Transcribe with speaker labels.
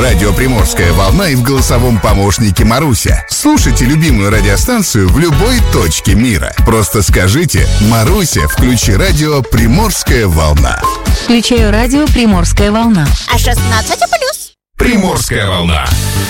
Speaker 1: Радио «Приморская волна» и в голосовом помощнике Маруся. Слушайте любимую радиостанцию в любой точке мира. Просто скажите: «Маруся, включи радио «Приморская волна».
Speaker 2: Включаю радио «Приморская волна».
Speaker 3: А 16+.
Speaker 1: «Приморская волна».